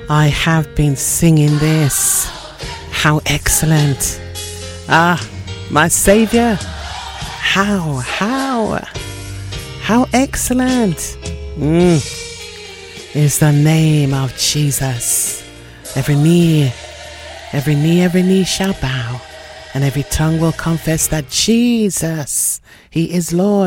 I have been singing this. How excellent. My Savior. How excellent is the name of Jesus. Every knee shall bow, and every tongue will confess that Jesus, He is Lord.